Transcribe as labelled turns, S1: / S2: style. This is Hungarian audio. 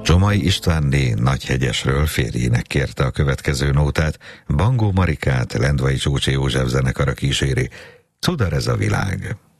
S1: Zsomai Istvánné Nagyhegyesről férjének kérte a következő nótát, Bangó Marikát Lendvai Csócsi József zenekara kíséri. Cudar ez a világ.